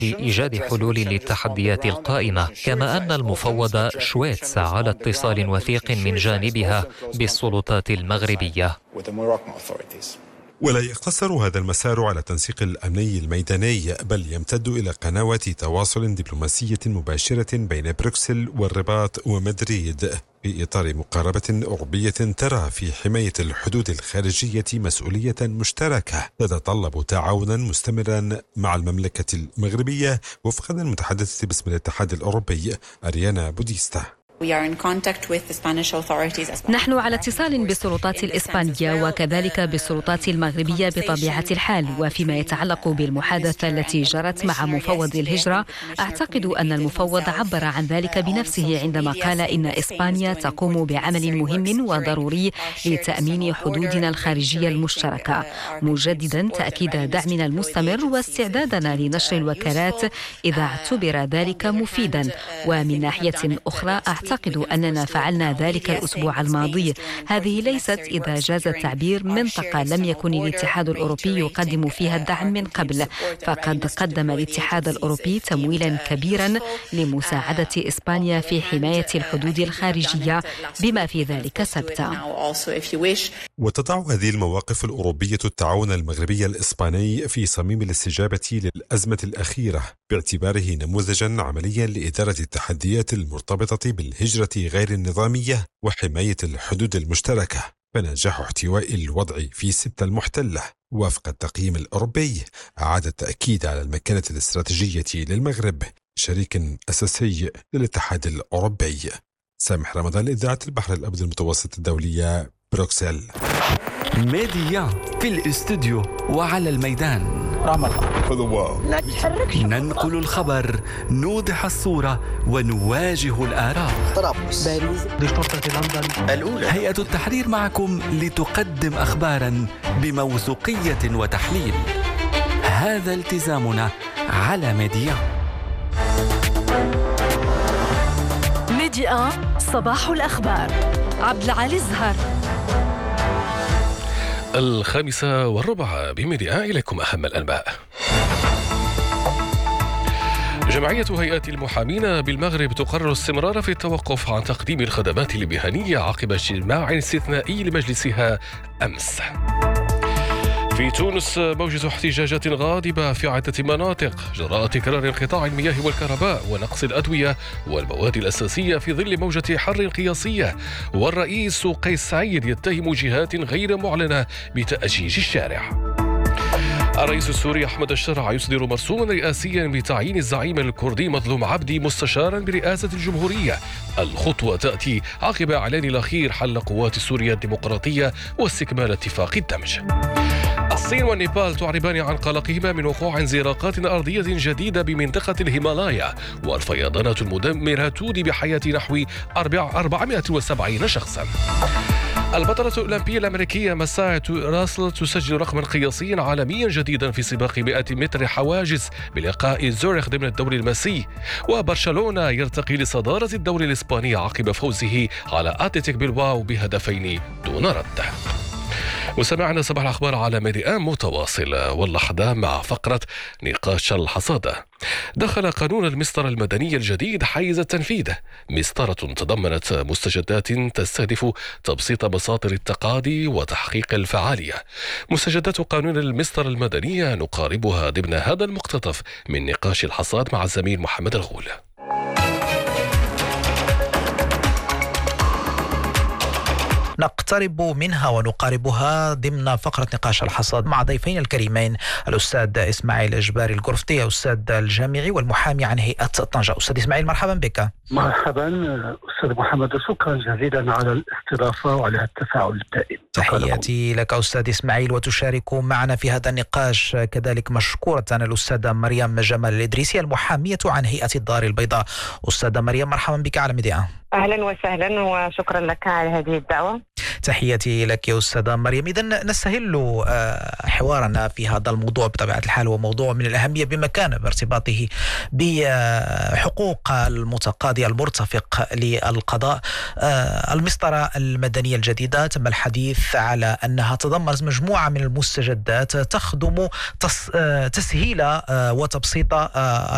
لإيجاد حلول للتحديات القائمة، كما أن المفوض شويتس على اتصال وثيق من جانبها بالسلطات المغربية. ولا يقتصر هذا المسار على تنسيق الأمني الميداني، بل يمتد إلى قنوات تواصل دبلوماسية مباشرة بين بروكسل والرباط ومدريد، في إطار مقاربة أوروبية ترى في حماية الحدود الخارجية مسؤولية مشتركة تتطلب تعاونا مستمرا مع المملكة المغربية، وفقا للمتحدثة باسم الاتحاد الأوروبي أريانا بوديستا. نحن على اتصال بالسلطات الإسبانية وكذلك بالسلطات المغربية بطبيعة الحال. وفيما يتعلق بالمحادثة التي جرت مع مفوض الهجرة، أعتقد أن المفوض عبر عن ذلك بنفسه عندما قال إن إسبانيا تقوم بعمل مهم وضروري لتأمين حدودنا الخارجية المشتركة، مجددا تأكيد دعمنا المستمر واستعدادنا لنشر الوكالات إذا اعتبر ذلك مفيدا. ومن ناحية أخرى أعتقد أننا فعلنا ذلك الأسبوع الماضي. هذه ليست، إذا جاز التعبير، منطقة لم يكن الاتحاد الأوروبي يقدم فيها الدعم من قبل، فقد قدم الاتحاد الأوروبي تمويلا كبيرا لمساعدة إسبانيا في حماية الحدود الخارجية بما في ذلك سبتة. وتضع هذه المواقف الأوروبية التعاون المغربي الإسباني في صميم الاستجابة للأزمة الأخيرة، باعتباره نموذجا عمليا لإدارة التحديات المرتبطة بالهجرة غير النظامية وحماية الحدود المشتركة. فنجاح احتواء الوضع في سبتة المحتلة وفق التقييم الأوروبي أعاد التأكيد على المكانة الاستراتيجية للمغرب شريك أساسي للاتحاد الأوروبي. سامح رمضان، إذاعة البحر الأبيض المتوسط الدولية، بروكسل. ميديا في الاستوديو وعلى الميدان. ننقل الخبر، نوضح الصورة، ونواجه الآراء. هيئة التحرير معكم لتقدم أخبارا بموثوقية وتحليل. هذا التزامنا على ميديا. ميديا صباح الأخبار. عبد العالي الزهر. 5:15 بميديا. إليكم أهم الأنباء. جمعية هيئات المحامين بالمغرب تقرر استمرار في التوقف عن تقديم الخدمات المهنية عقب اجتماع استثنائي لمجلسها أمس. في تونس موجة احتجاجات غاضبة في عدة مناطق جراء تكرار انقطاع المياه والكهرباء ونقص الأدوية والمواد الأساسية في ظل موجة حر قياسية. والرئيس قيس سعيد يتهم جهات غير معلنة بتأجيج الشارع. الرئيس السوري أحمد الشرع يصدر مرسوما رئاسيا بتعيين الزعيم الكردي مظلوم عبدي مستشارا برئاسة الجمهورية. الخطوة تأتي عقب إعلان الأخير حل قوات سوريا الديمقراطية واستكمال اتفاق الدمج. الصين والنيبال تعربان عن قلقهما من وقوع انزلاقات أرضية جديدة بمنطقة الهيمالايا، والفيضانات المدمرة تودي بحياة نحو 470 شخصا. البطلة الأولمبية الأمريكية مساعة راسل تسجل رقما قياسيا عالميا جديدا في سباق 100 متر حواجز بلقاء زورخ ضمن الدوري المسي. وبرشلونة يرتقي لصدارة الدوري الإسباني عقب فوزه على أتلتيك بلباو بهدفين دون رد. وسمعنا صباح الأخبار على ميديا متواصل، واللحظة مع فقرة نقاش الحصادة. دخل قانون المسطرة المدنية الجديد حيز التنفيذ. مسطرة تضمنت مستجدات تستهدف تبسيط مصادر التقاضي وتحقيق الفعالية. مستجدات قانون المسطرة المدنية نقاربها ضمن هذا المقتطف من نقاش الحصاد مع الزميل محمد الغول. نقترب منها ونقاربها ضمن فقرة نقاش الحصاد مع ضيفين الكريمين، الأستاذ إسماعيل الجباري القرفتي، أستاذ الجامعي والمحامي عن هيئة طنجة. أستاذ إسماعيل، مرحبا بك. مرحبا أستاذ محمد، شكرا جزيلا على الاستضافة وعلى التفاعل الدائم. تحياتي لك أستاذ إسماعيل. وتشارك معنا في هذا النقاش كذلك مشكورة الأستاذة مريم جمال الإدريسي المحامية عن هيئة الدار البيضاء. أستاذة مريم، مرحبا بك على ميديا. أهلا وسهلا وشكرا لك على هذه الدعوة. تحياتي لك يا أستاذة مريم. إذن نستهل حوارنا في هذا الموضوع بطبيعة الحال، وموضوع من الأهمية بمكانه بارتباطه بحقوق المتقاضي المرتفق للقضاء. المسطرة المدنية الجديدة تم الحديث على أنها تضمنت مجموعة من المستجدات تخدم تسهيل وتبسيط